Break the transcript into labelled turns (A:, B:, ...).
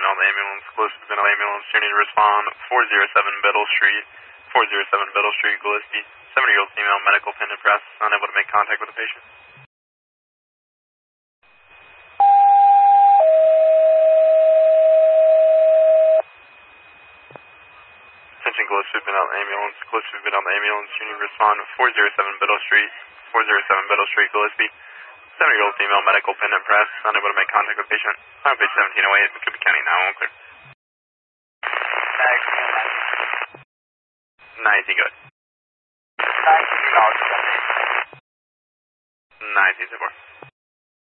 A: female ambulance, close to female ambulance, you need to respond 407 Biddle Street, 407 Biddle Street, Gillespie. 70-year-old female, medical pin and press, unable to make contact with the patient. Attention Gillespie, been on the ambulance, Gillespie, been on the ambulance, you need to respond 407 Biddle Street, 407 Biddle Street, Gillespie. 70-year-old female, medical pin and press, unable to make contact with the patient. On page 1708, McCook County, now all clear. 90, good. 90, 4.